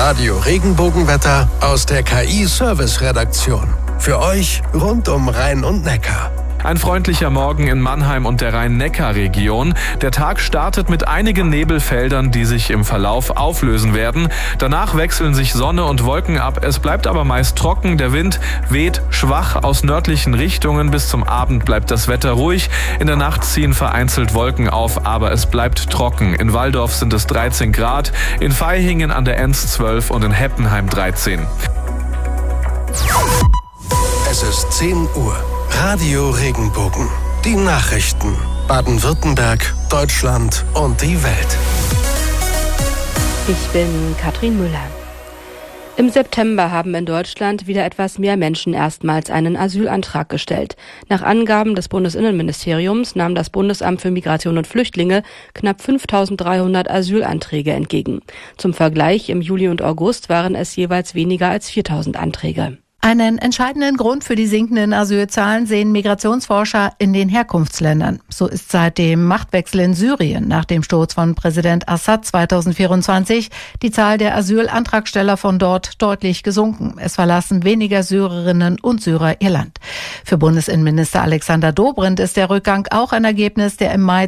Radio Regenbogenwetter aus der KI-Service-Redaktion. Für euch rund um Rhein und Neckar. Ein freundlicher Morgen in Mannheim und der Rhein-Neckar-Region. Der Tag startet mit einigen Nebelfeldern, die sich im Verlauf auflösen werden. Danach wechseln sich Sonne und Wolken ab. Es bleibt aber meist trocken. Der Wind weht schwach aus nördlichen Richtungen. Bis zum Abend bleibt das Wetter ruhig. In der Nacht ziehen vereinzelt Wolken auf, aber es bleibt trocken. In Walldorf sind es 13 Grad, in Vaihingen an der Enz 12 und in Heppenheim 13. Es ist 10 Uhr. Radio Regenbogen. Die Nachrichten. Baden-Württemberg, Deutschland und die Welt. Ich bin Katrin Müller. Im September haben in Deutschland wieder etwas mehr Menschen erstmals einen Asylantrag gestellt. Nach Angaben des Bundesinnenministeriums nahm das Bundesamt für Migration und Flüchtlinge knapp 5.300 Asylanträge entgegen. Zum Vergleich, im Juli und August waren es jeweils weniger als 4.000 Anträge. Einen entscheidenden Grund für die sinkenden Asylzahlen sehen Migrationsforscher in den Herkunftsländern. So ist seit dem Machtwechsel in Syrien nach dem Sturz von Präsident Assad 2024 die Zahl der Asylantragsteller von dort deutlich gesunken. Es verlassen weniger Syrerinnen und Syrer ihr Land. Für Bundesinnenminister Alexander Dobrindt ist der Rückgang auch ein Ergebnis der im Mai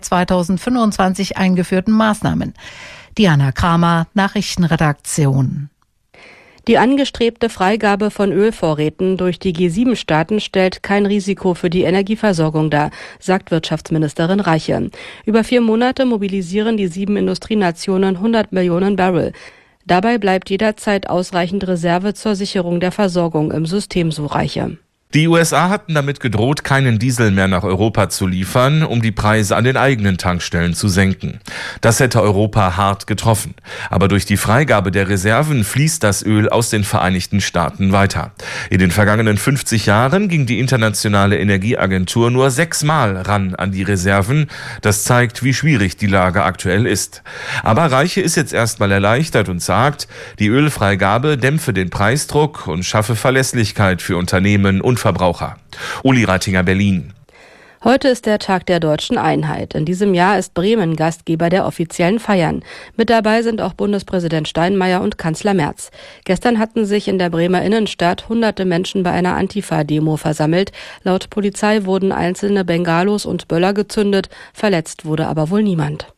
2025 eingeführten Maßnahmen. Diana Kramer, Nachrichtenredaktion. Die angestrebte Freigabe von Ölvorräten durch die G7-Staaten stellt kein Risiko für die Energieversorgung dar, sagt Wirtschaftsministerin Reiche. Über 4 Monate mobilisieren die 7 Industrienationen 100 Millionen Barrel. Dabei bleibt jederzeit ausreichend Reserve zur Sicherung der Versorgung im System, so Reiche. Die USA hatten damit gedroht, keinen Diesel mehr nach Europa zu liefern, um die Preise an den eigenen Tankstellen zu senken. Das hätte Europa hart getroffen. Aber durch die Freigabe der Reserven fließt das Öl aus den Vereinigten Staaten weiter. In den vergangenen 50 Jahren ging die Internationale Energieagentur nur 6-mal ran an die Reserven. Das zeigt, wie schwierig die Lage aktuell ist. Aber Reiche ist jetzt erstmal erleichtert und sagt, die Ölfreigabe dämpfe den Preisdruck und schaffe Verlässlichkeit für Unternehmen und Verbraucher. Uli Reitinger, Berlin. Heute ist der Tag der Deutschen Einheit. In diesem Jahr ist Bremen Gastgeber der offiziellen Feiern. Mit dabei sind auch Bundespräsident Steinmeier und Kanzler Merz. Gestern hatten sich in der Bremer Innenstadt hunderte Menschen bei einer Antifa-Demo versammelt. Laut Polizei wurden einzelne Bengalos und Böller gezündet. Verletzt wurde aber wohl niemand.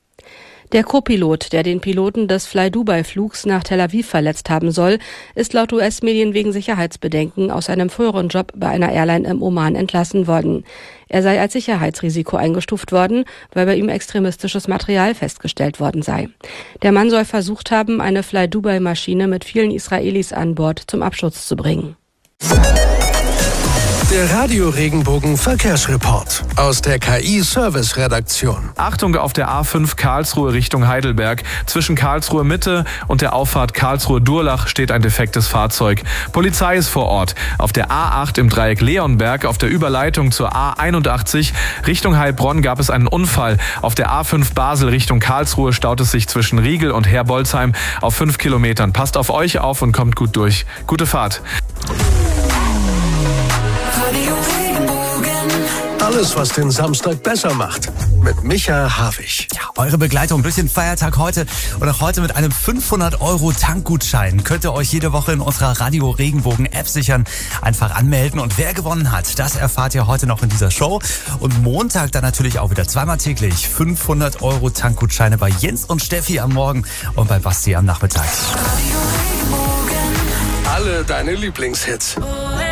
Der Co-Pilot, der den Piloten des Fly-Dubai-Flugs nach Tel Aviv verletzt haben soll, ist laut US-Medien wegen Sicherheitsbedenken aus seinem früheren Job bei einer Airline im Oman entlassen worden. Er sei als Sicherheitsrisiko eingestuft worden, weil bei ihm extremistisches Material festgestellt worden sei. Der Mann soll versucht haben, eine Fly-Dubai-Maschine mit vielen Israelis an Bord zum Absturz zu bringen. Der Radio Regenbogen Verkehrsreport aus der KI-Service-Redaktion. Achtung auf der A5 Karlsruhe Richtung Heidelberg. Zwischen Karlsruhe Mitte und der Auffahrt Karlsruhe-Durlach steht ein defektes Fahrzeug. Polizei ist vor Ort. Auf der A8 im Dreieck Leonberg auf der Überleitung zur A81 Richtung Heilbronn gab es einen Unfall. Auf der A5 Basel Richtung Karlsruhe staut es sich zwischen Riegel und Herbolzheim auf 5 Kilometern. Passt auf euch auf und kommt gut durch. Gute Fahrt. Alles, was den Samstag besser macht. Mit Micha Havig. Ja, eure Begleitung durch den Feiertag heute und auch heute mit einem 500€ Tankgutschein könnt ihr euch jede Woche in unserer Radio Regenbogen App sichern. Einfach anmelden und wer gewonnen hat, das erfahrt ihr heute noch in dieser Show. Und Montag dann natürlich auch wieder zweimal täglich 500€ Tankgutscheine bei Jens und Steffi am Morgen und bei Basti am Nachmittag. Alle deine Lieblingshits.